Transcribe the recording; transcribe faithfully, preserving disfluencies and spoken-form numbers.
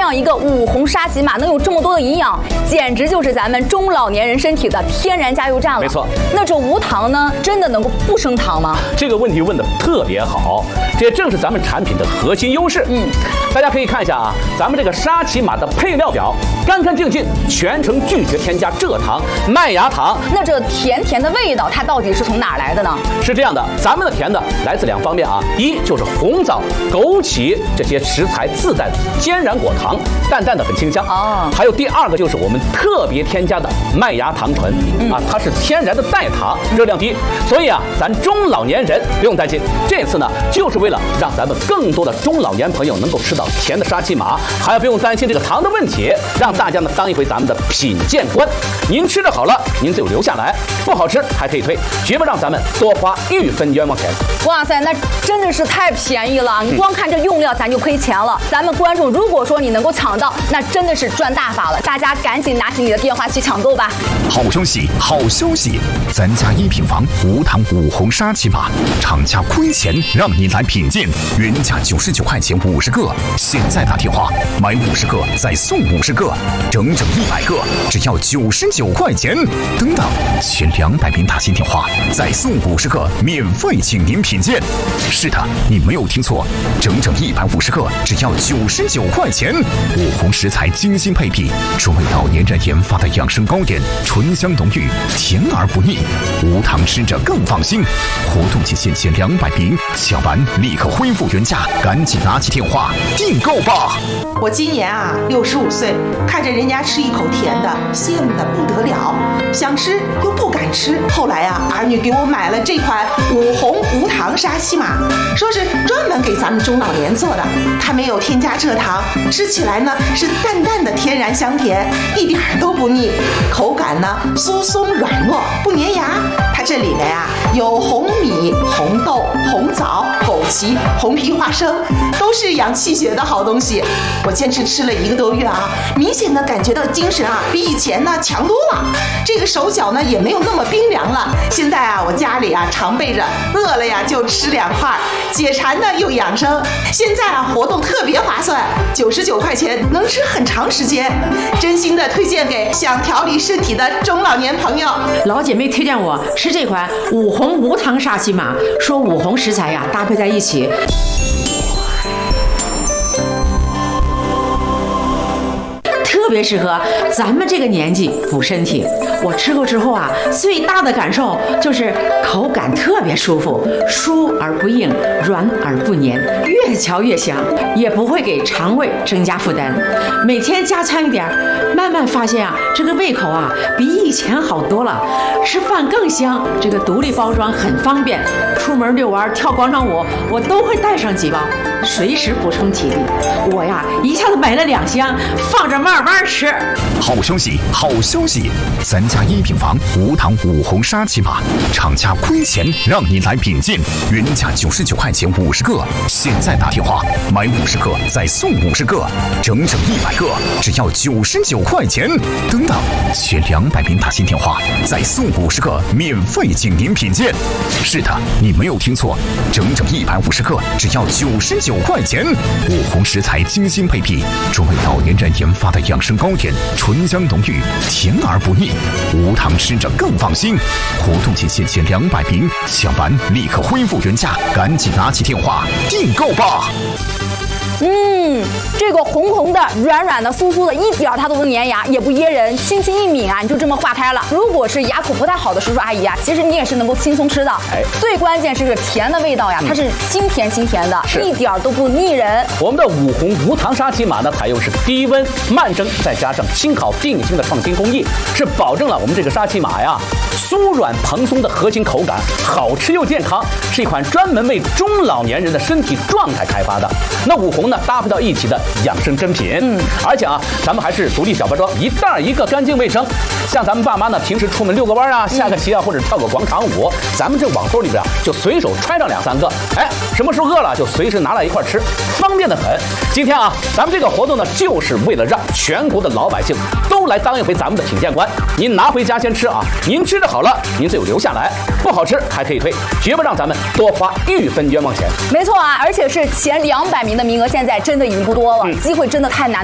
样一个五红沙琪玛能有这么多的营养，简直就是咱们中老年人身体的天然加油站了。 没错， 那这无糖呢，真的能够不升糖吗？ 这个问题问得特别好，这正是咱们产品的核心优势。嗯，大家可以看一下啊，咱们这个沙琪玛的配料表，干干净净，全程拒绝添加蔗糖、麦芽糖。 那这甜甜的味道，它到底是从哪儿来的呢？ 是这样的，咱们的甜的来自两方面啊，第一就是红枣、枸杞这些食材自带的天然果糖，淡淡的很清香哦。还有第二个就是我们特别添加的麦芽糖醇、嗯、啊，它是天然的代糖，热量低，所以啊，咱中老年人不用担心。这次呢，就是为了让咱们更多的中老年朋友能够吃到甜的沙琪玛，还要不用担心这个糖的问题，让大家呢当一回咱们的品鉴官。您吃着好了，您就留下来；不好吃还可以退，绝不让咱们多花一分冤枉钱。 哇塞，那真的是太便宜了！你光看这用料，咱就亏钱了。咱们观众如果说你能够抢到，那真的是赚大发了！大家赶紧拿起你的电话去抢购吧！ 好消息，好消息！咱家一品房无糖五红沙琪玛，厂家亏钱让你来品鉴，原价九十九块钱五十个，现在打电话买五十个再送五十个，整整一百个，只要九十九块钱。等等，前两百名打进电话再送五十个，免费请您品鉴。是的，你没有听错，整整一百五十个，只要九十九块钱。五红食材精心配比，专为老年人研发的养生糕点，醇香浓郁，甜而不腻，无糖吃着更放心。活动期限前两百名，抢完立刻恢复原价，赶紧拿起电话订购吧！ 我今年啊六十五岁，看着人家吃一口甜的，羡慕的不得了，想吃又不敢吃。后来啊，儿女给我买了这款五红无糖沙琪玛，说是专门给咱们中老年做的，它没有添加蔗糖，吃起来呢是淡淡的天然香甜，一点都不腻，口感呢酥松软糯，不粘牙。它这里面啊有红米、红豆、红枣、枸杞、红皮花生，都是养气血的好东西。我坚持吃了一个多月啊，明显的感觉到精神啊比以前呢强多了，这个手脚呢也没有那么冰凉了。现在啊，我家里啊常备着，饿了呀就吃两块，解馋呢又养生。现在啊活动特别划算，九十九块钱能吃很长时间，真心的推荐给想调理身体的中老年朋友。 老姐妹推荐我吃这款五红无糖沙琪玛，说五红食材呀搭配在一起，特别适合咱们这个年纪补身体。我吃过之后啊，最大的感受就是口感特别舒服，酥而不硬，软而不黏，越嚼越香，也不会给肠胃增加负担。每天加餐一点，慢慢发现啊，这个胃口啊比以前好多了，吃饭更香。这个独立包装很方便，出门遛弯、跳广场舞，我都会带上几包，随时补充体力。我呀，一下子买了两箱，放着慢慢吃。 好消息，好消息！咱家一品房无糖五红沙琪玛，厂家亏钱让你来品鉴，原价九十九块钱五十个，现在打电话买五十个再送五十个，整整一百个，只要九十九块钱。等等，前两百名打进电话再送五十个，免费请您品鉴。是的，你没有听错，整整一百五十个，只要九十九块钱。五红食材精心配比，专为老年人研发的养生糕点，醇香浓郁，甜而不腻，无糖吃着更放心。活动期限前两百名，抢完立刻恢复原价，赶紧拿起电话订购吧！ 嗯，这个红红的、软软的、酥酥的，一点它都不粘牙，也不噎人，轻轻一抿啊，你就这么化开了。如果是牙口不太好的叔叔阿姨啊，其实你也是能够轻松吃的。哎，最关键是这个甜的味道呀，它是清甜清甜的，一点都不腻人。 我们的五红无糖沙琪玛呢，采用是低温慢蒸，再加上轻烤定型的创新工艺，是保证了我们这个沙琪玛呀酥软蓬松的核心口感，好吃又健康，是一款专门为中老年人的身体状态开发的。那五红呢搭配到一起的养生珍品，嗯，而且啊，咱们还是独立小包装，一袋一个，干净卫生。像咱们爸妈呢，平时出门遛个弯啊，下个棋啊，或者跳个广场舞，咱们这网兜里边啊，就随手揣上两三个，哎，什么时候饿了就随时拿来一块吃，方便的很。今天啊，咱们这个活动呢，就是为了让全国的老百姓都来当一回咱们的品鉴官。您拿回家先吃啊，您吃的好了，您就留下来；不好吃还可以退，绝不让咱们多花一分冤枉钱。 没错啊，而且是前两百名的名额，现在真的已经不多了，嗯、机会真的太难。